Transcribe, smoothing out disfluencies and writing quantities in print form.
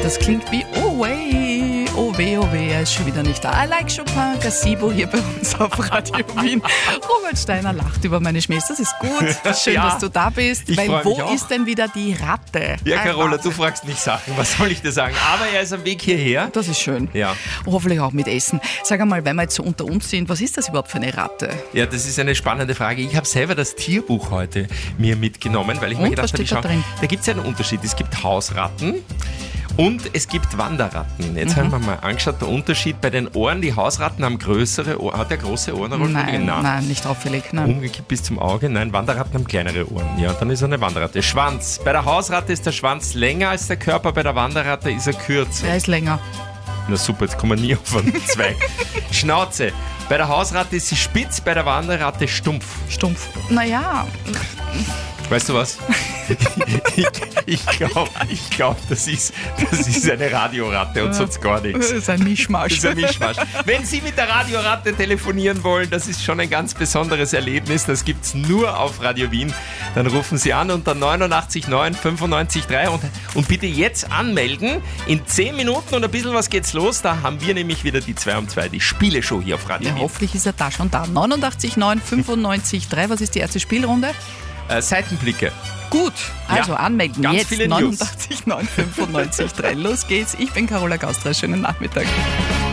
Das klingt wie oh weh, er ist schon wieder nicht da. I like Chopin, Gazebo hier bei uns auf Radio Wien. Robert Steiner lacht über meine Schmähs, das ist gut. Schön, dass du da bist. Ich weil wo mich auch. ist denn wieder die Ratte? Ja, Carola, Wahnsinn. du fragst mich Sachen, was soll ich dir sagen? Aber er ist am Weg hierher. Das ist schön. Ja. Hoffentlich auch mit Essen. Sag einmal, wenn wir jetzt so unter uns sind, was ist das überhaupt für eine Ratte? Ja, das ist eine spannende Frage. Ich habe selber das Tierbuch heute mir mitgenommen, weil ich mir Und, gedacht was habe, steht da drin? da gibt es ja einen Unterschied. Es gibt Hausratten und es gibt Wanderratten. Jetzt haben wir mal angeschaut, der Unterschied bei den Ohren. Die Hausratten haben größere Ohren. Hat der große Ohren? Nein, nicht auffällig. Nein. Umgekippt bis zum Auge. Nein, Wanderratten haben kleinere Ohren. Ja, dann ist er eine Wanderratte. Schwanz. Bei der Hausratte ist der Schwanz länger als der Körper, bei der Wanderratte ist er kürzer. Er ist länger. Na super, jetzt kommen wir nie auf einen Zweig. Schnauze. Bei der Hausratte ist sie spitz, bei der Wanderratte stumpf. Stumpf. Naja, Weißt du was? Ich glaube, das ist eine Radioratte und sonst gar das nichts. ist ein Mischmasch. Das ist ein Mischmasch. Wenn Sie mit der Radioratte telefonieren wollen, das ist schon ein ganz besonderes Erlebnis. Das gibt's nur auf Radio Wien. Dann rufen Sie an unter 89 9 95 3 und bitte jetzt anmelden. In 10 Minuten und ein bisschen was geht's los. Da haben wir nämlich wieder die 2 um 2, die Spieleshow hier auf Radio Ja, Wien. hoffentlich ist er da schon da. 89 9 95 3. Was ist die erste Spielrunde? Seitenblicke. Gut, also Ja, anmelden ganz jetzt viele News. 89 9 95 3. Los geht's. Ich bin Carola Gaustra. Schönen Nachmittag.